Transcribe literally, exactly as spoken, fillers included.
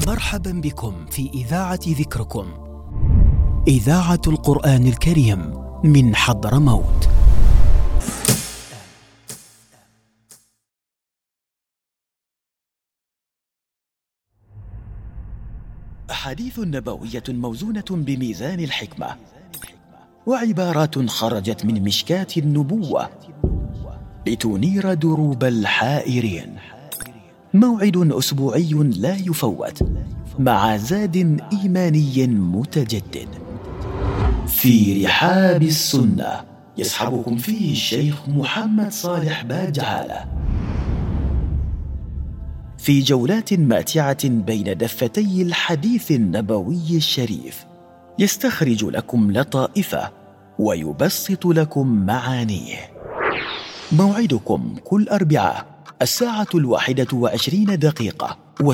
مرحبا بكم في إذاعة ذكركم، إذاعة القرآن الكريم من حضرموت. أحاديث نبوية موزونة بميزان الحكمة، وعبارات خرجت من مشكاة النبوة لتنير دروب الحائرين. موعد أسبوعي لا يفوت مع زاد إيماني متجدد في رحاب السنة، يصحبكم فيه الشيخ محمد صالح باجعالة في جولات ماتعة بين دفتي الحديث النبوي الشريف، يستخرج لكم لطائفه ويبسط لكم معانيه. موعدكم كل أربعاء الساعة الواحدة وعشرين دقيقة